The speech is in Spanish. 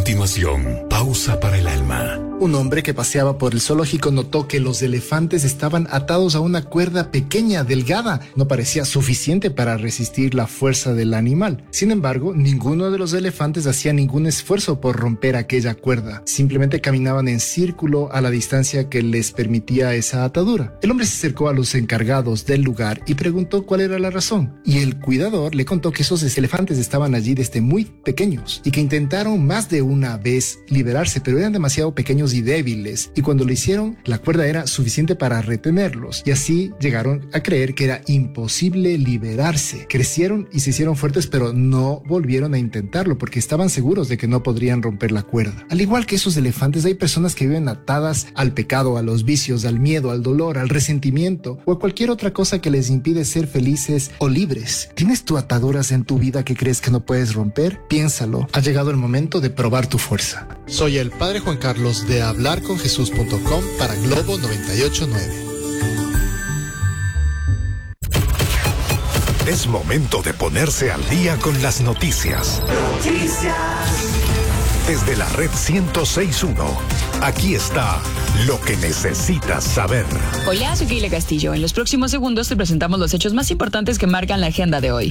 continuación, pausa para el alma. Un hombre que paseaba por el zoológico notó que los elefantes estaban atados a una cuerda pequeña, delgada. No parecía suficiente para resistir la fuerza del animal. Sin embargo, ninguno de los elefantes hacía ningún esfuerzo por romper aquella cuerda. Simplemente caminaban en círculo a la distancia que les permitía esa atadura. El hombre se acercó a los encargados del lugar y preguntó cuál era la razón. Y el cuidador le contó que esos elefantes estaban allí desde muy pequeños y que intentaron más de una vez liberarse, pero eran demasiado pequeños y débiles, y cuando lo hicieron, la cuerda era suficiente para retenerlos, y así llegaron a creer que era imposible liberarse. Crecieron y se hicieron fuertes, pero no volvieron a intentarlo porque estaban seguros de que no podrían romper la cuerda. Al igual que esos elefantes, hay personas que viven atadas al pecado, a los vicios, al miedo, al dolor, al resentimiento o a cualquier otra cosa que les impide ser felices o libres. ¿Tienes tú ataduras en tu vida que crees que no puedes romper? Piénsalo. Ha llegado el momento de probar tu fuerza. Soy el Padre Juan Carlos de hablarconjesús.com para Globo 98.9. Es momento de ponerse al día con las noticias. Desde la red 106.1, aquí está lo que necesitas saber. Hola, soy Keila Castillo. En los próximos segundos te presentamos los hechos más importantes que marcan la agenda de hoy.